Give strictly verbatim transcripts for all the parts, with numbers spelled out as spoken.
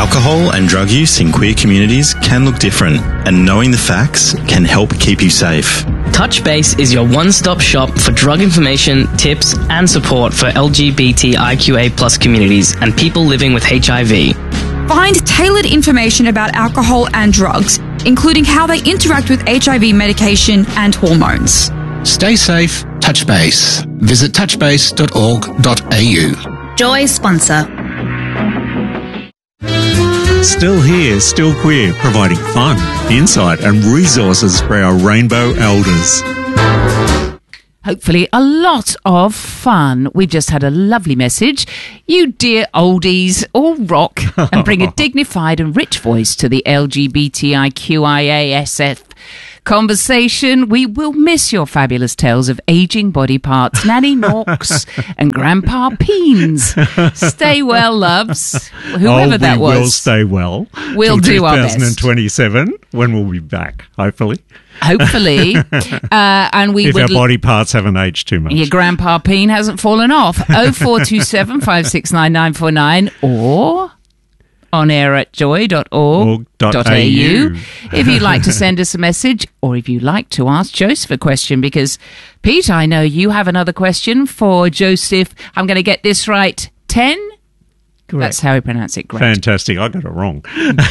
Alcohol and drug use in queer communities can look different, and knowing the facts can help keep you safe. Touchbase is your one-stop shop for drug information, tips, and support for L G B T I Q A plus communities and people living with H I V. Find tailored information about alcohol and drugs, including how they interact with H I V medication and hormones. Stay safe, Touchbase. Visit touchbase dot org dot a u. Joy sponsor. Still here, still queer, providing fun, insight and resources for our rainbow elders. Hopefully a lot of fun. We've just had a lovely message. You dear oldies all rock and bring a dignified and rich voice to the L G B T I Q I A S F conversation. We will miss your fabulous tales of aging body parts, Nanny Knox and Grandpa Peens. Stay well, loves. Whoever oh, that we was. will stay well. We'll do our best. twenty twenty-seven, when we'll be back, hopefully. Hopefully. uh, and we if would our body parts haven't aged too much. Your Grandpa Peen hasn't fallen off. oh four two seven, five six nine, nine four nine or on air at joy dot org dot a u if you'd like to send us a message, or if you'd like to ask Joseph a question, because Pete, I know you have another question for Joseph. I'm going to get this right. ten? Correct. That's how we pronounce it. Great. Fantastic. I got it wrong.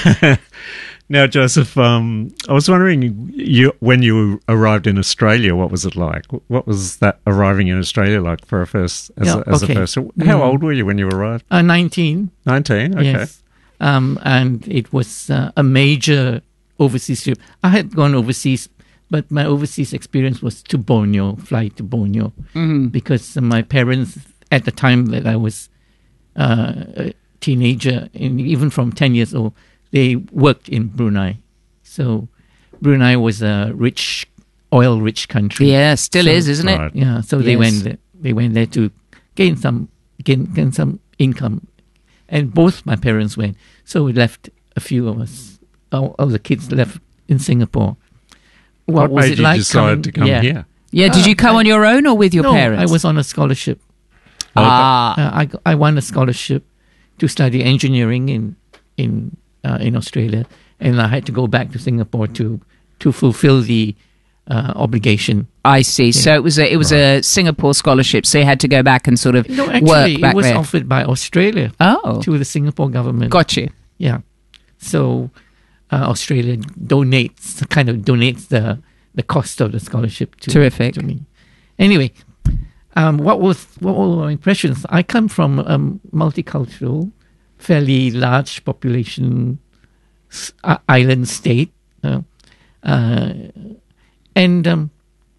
Now, Joseph, um, I was wondering, you, when you arrived in Australia, what was it like? What was that arriving in Australia like for a first, as, Yeah, a, as okay. a first? How Mm. old were you when you arrived? Uh, nineteen. nineteen, okay. Yes. Um, and it was uh, a major overseas trip. I had gone overseas, but my overseas experience was to Borneo, fly to Borneo, Mhm. because uh, my parents, at the time that I was uh, a teenager, and even from ten years old, they worked in Brunei. So Brunei was a rich, oil-rich country. Yeah, still So- is, isn't it? Right. Yeah, so they Yes. went there. They went there to gain some gain, gain some income, and both my parents went. So we left a few of us. All, all the kids left in Singapore. What, was made it you like decide coming- to come yeah. here? Yeah, did Uh, you come I- on your own or with your no, parents? I was on a scholarship. Ah. Uh, I I won a scholarship to study engineering in in uh, in Australia, and I had to go back to Singapore to to fulfill the uh, obligation. I see. So it was a it was a Singapore scholarship. So you had to go back and sort of No, work actually, back it was there. offered by Australia Oh, to the Singapore government. got you. Yeah. So uh, Australia donates, kind of donates the the cost of the scholarship to, Terrific. to me. Anyway, um, what was what were my impressions? I come from a multicultural, fairly large population s- uh, island state, uh, uh, and um,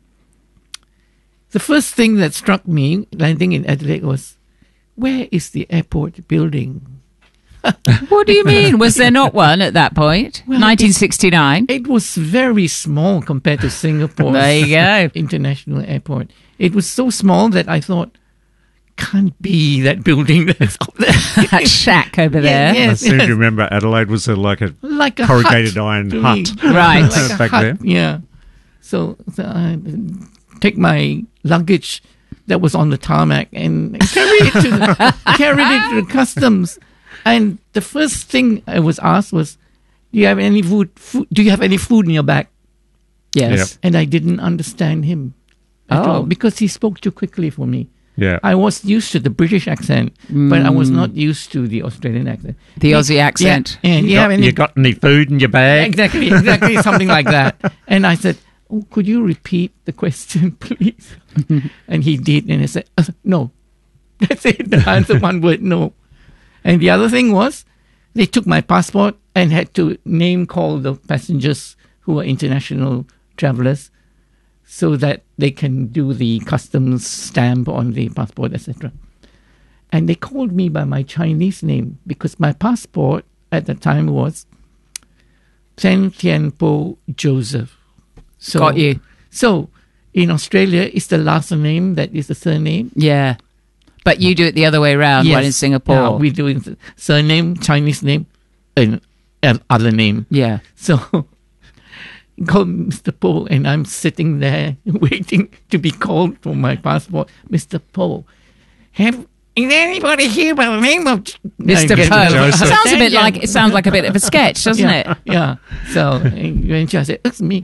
the first thing that struck me landing in Adelaide was, where is the airport building? What do you mean? Was there not one at that point? Well, nineteen sixty-nine. It was very small compared to Singapore. There you go. International Airport. It was so small that I thought, can't be that building that's up there. That shack over Yeah, there. yeah. I seem yes. to remember Adelaide was a, like a Like a corrugated hut iron to hut. me. Right. Like a back hut, there. Yeah. So, so I take my luggage that was on the tarmac and carry it to the, carried it to the customs. And the first thing I was asked was, "Do you have any food? food do you have any food in your bag?" Yes. Yep. And I didn't understand him at Oh. all because he spoke too quickly for me. Yeah. I was used to the British accent, but I was not used to the Australian accent. The Aussie accent. Yeah, and you, you got, have any you got any food in your bag? exactly, exactly something like that. And I said, "Oh, could you repeat the question, please?" And he did, and I said, uh, "No." That's it. The answer, one word, no. And the other thing was, they took my passport and had to name call the passengers who were international travelers, so that they can do the customs stamp on the passport, et cetera. And they called me by my Chinese name because my passport at the time was Chen Tianpo Joseph. So, Got you. So in Australia, it's the last name that is the surname. Yeah. But you do it the other way around, Yes. one in Singapore. Yeah, we do it surname, Chinese name, and uh, other name. yeah. So he called Mister Po, and I'm sitting there waiting to be called for my passport. Mister Po, have is anybody here by the name of Mister I get- Poe. Joseph. Sounds a bit Yeah. like it sounds like a bit of a sketch, doesn't yeah, it? Yeah. So eventually I said, it's me.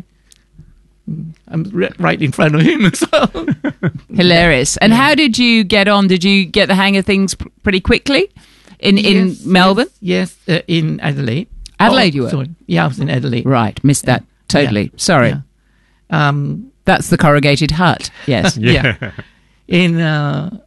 I'm re- right in front of him as well. Hilarious. And how did you get on? Did you get the hang of things pr- pretty quickly in in Yes, Melbourne? Yes, yes uh, in Adelaide. Adelaide you were? Sorry. Yeah, I was in Adelaide. Right, missed that totally. Sorry. Yeah. Um, That's the corrugated hut. Yes. yeah. In uh,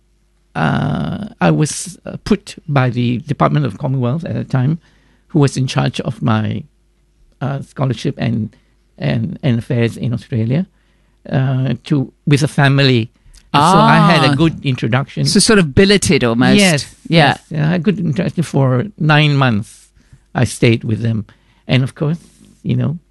uh, I was uh, put by the Department of Commonwealth at the time, who was in charge of my uh, scholarship and, and and affairs in Australia, uh, to with a family. Ah. So I had a good introduction. So sort of billeted almost. Yes. Yeah. Yes. I had a good introduction for nine months. I stayed with them, and of course, you know,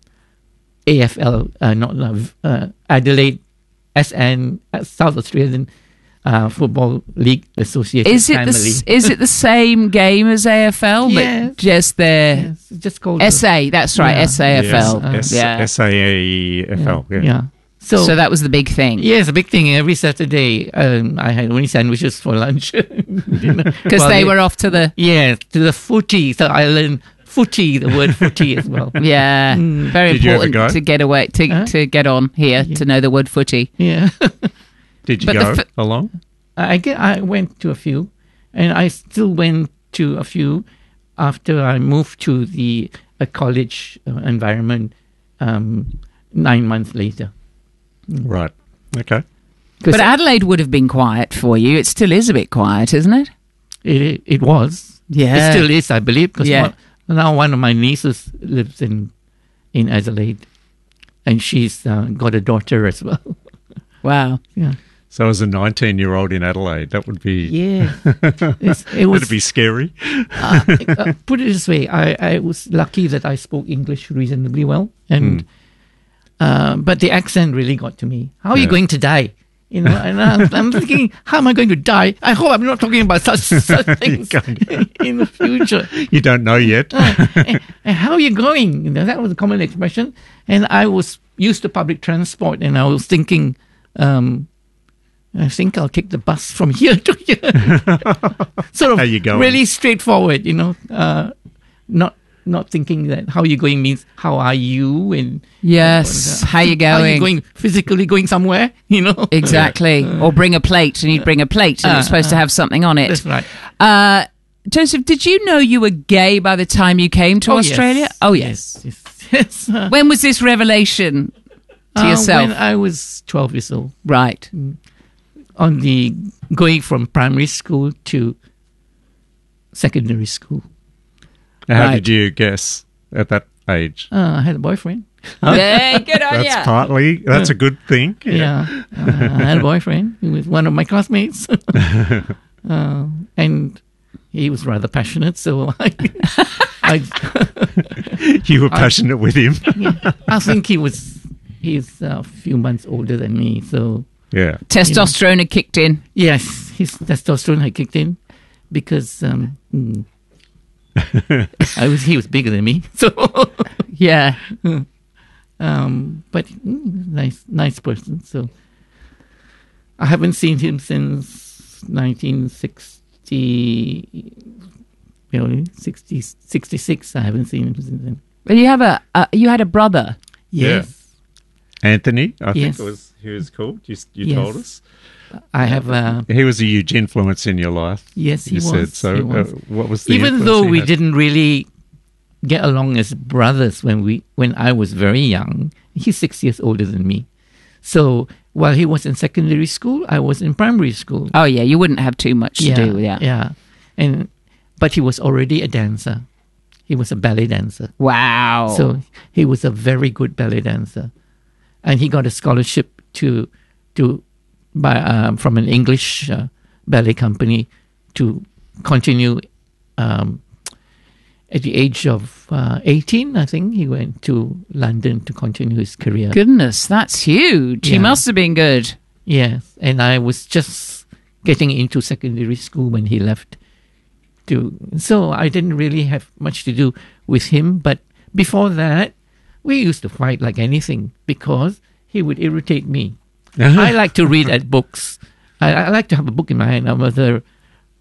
A F L, uh, not love, uh, Adelaide, S N, uh, South Australian uh, Football League Association Is it family. the, s- is it the same game as A F L? Yes. But just their Yes, it's just called S A. That's right. Yeah. S A F L. Yes, S- yeah. S A E F L. yeah. Yeah. yeah. So, So that was the big thing. yes, a big thing. Every Saturday, um, I had only sandwiches for lunch Because Because they were off to the yeah to the footy. So I learned footy, the word footy as well. yeah, very Did you ever important go? to get away to Huh? to get on here to know the word footy. Yeah. Did you But the go f- along? I get, I went to a few, and I still went to a few after I moved to the a college uh, environment um, nine months later. Right. Okay. But Adelaide would have been quiet for you. It still is a bit quiet, isn't it? It it was. Yeah. It still is, I believe, because Yeah. now one of my nieces lives in in Adelaide, and she's uh, got a daughter as well. Wow. Yeah. So as a nineteen-year-old in Adelaide, that would be Yeah. It's, it was. that'd be scary. uh, uh, put it this way, I, I was lucky that I spoke English reasonably well, and uh, but the accent really got to me. How are you Yeah. going to die? You know, and I'm, I'm thinking, how am I going to die? I hope I'm not talking about such such things in the future. You don't know yet. and, and how are you going? You know, that was a common expression. And I was used to public transport, and I was thinking, um, I think I'll take the bus from here to here. sort of How you going? really straightforward, you know, uh, not not thinking that how you going means how are you and Yes. How you how going? you going physically going somewhere, you know. Exactly. Or bring a plate, and you'd bring a plate, and Uh, it's supposed to have something on it. That's right. Uh, Joseph, did you know you were gay by the time you came to Oh, Australia? yes. Oh, yes. Yes. yes. Uh, When was this revelation to uh, yourself? When I was twelve years old. Right. On the going from primary school to secondary school. How Right. did you guess at that age? Uh, I had a boyfriend. Yeah, good on That's ya. partly, that's a good thing. Yeah, uh, I had a boyfriend. He was one of my classmates, uh, and he was rather passionate. So I, I, You were passionate with him. yeah, I think he was. He's a few months older than me, so Yeah. Testosterone had kicked in. yes, his testosterone had kicked in because um, mm, I was. He was bigger than me, so. Yeah. Um, but mm, nice, nice person. So I haven't seen him since nineteen sixty, you know, sixty, sixty-six. I haven't seen him since then. But you have a uh, you had a brother. Yes, Anthony, I Yes. think it was he was called. You, you Yes. told us. I have. Uh, He was a huge influence in your life. yes, he you was. said. So he uh, was. what was the Even influence though he we had? didn't really get along as brothers when we when I was very young. He's six years older than me. So while he was in secondary school, I was in primary school. Oh yeah, you wouldn't have too much to do. Yeah. yeah. And but he was already a dancer. He was a ballet dancer. Wow. So he was a very good ballet dancer, and he got a scholarship to to by um, from an English uh, ballet company to continue. Um, at the age of uh, eighteen, I think he went to London to continue his career. Goodness, that's huge. He Yeah. must have been good. Yes, and I was just getting into secondary school when he left. To so I didn't really have much to do with him. But before that, we used to fight like anything because he would irritate me. I like to read at books. I, I like to have a book in my hand. I was a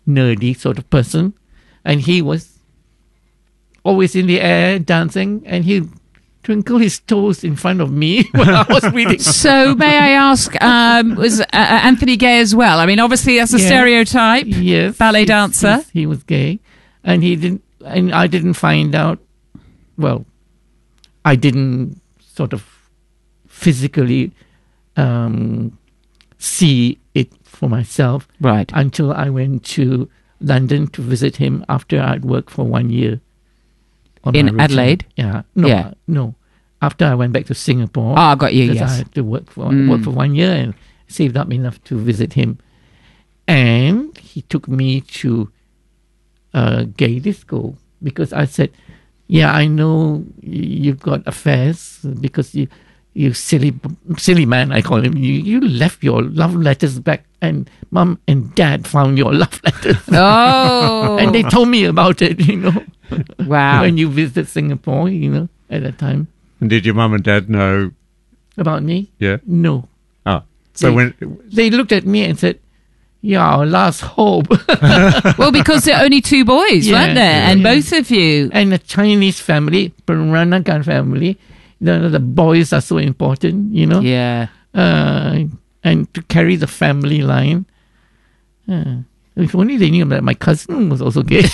nerdy sort of person, and he was always in the air dancing, and he twinkle his toes in front of me when I was reading. So, may I ask, um, was uh, Anthony gay as well? I mean, obviously that's a Yeah. stereotype. Yes, Ballet he's- dancer. he's- He was gay, and he didn't. And I didn't find out. Well, I didn't sort of physically um, see it for myself Right. until I went to London to visit him after I'd worked for one year. on In my return. Adelaide? Yeah. No, Yeah. no. After I went back to Singapore. Ah, got you, because yes. I had to work for, Mm. work for one year and saved up enough to visit him. And he took me to a gay disco because I said, yeah, I know you've got affairs because you, you silly, silly man, I call him. You, you left your love letters back and mum and dad found your love letters. Oh. And they told me about it, you know. Wow. When you visited Singapore, you know, at that time. And did your mum and dad know? About me? Yeah. No. Oh, so They- when They looked at me and said, yeah, our last hope. Well, because there are only two boys, Yeah, weren't there? yeah, And yeah. both of you. And a Chinese family, Peranakan family, you know, the boys are so important, you know. Yeah. Uh, and to carry the family line. Uh, if only they knew that my cousin was also gay.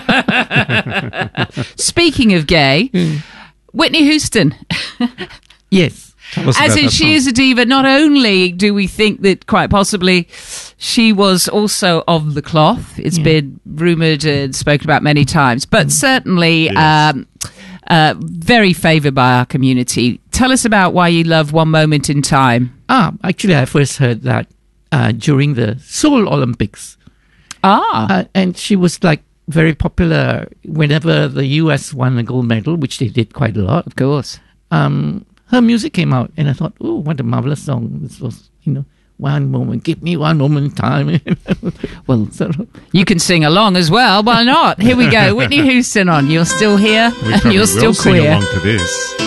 Speaking of gay, Hmm. Whitney Houston. Yes. tell us As about in, that she song. is a diva. Not only do we think that quite possibly she was also of the cloth, it's Yeah. been rumoured and spoken about many times, but certainly Yes. um, uh, very favoured by our community. Tell us about why you love One Moment in Time. Ah, actually, I first heard that uh, during the Seoul Olympics. Ah, Uh, and she was like very popular whenever the U S won a gold medal, which they did quite a lot. of course. Um, her music came out, and I thought, oh, what a marvelous song this was! You know, one moment, give me one moment in time. Well, so, you can sing along as well. Why not? Here we go. Whitney Houston on You're Still Here We and probably You're Still will sing Queer. along to this.